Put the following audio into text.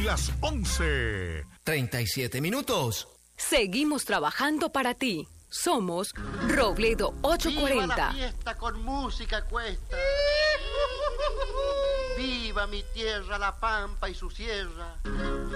Son las 11:37 minutos. Seguimos trabajando para ti. Somos Robledo 840. ¡Viva la fiesta con música cuesta! ¡Viva mi tierra, la Pampa y su sierra!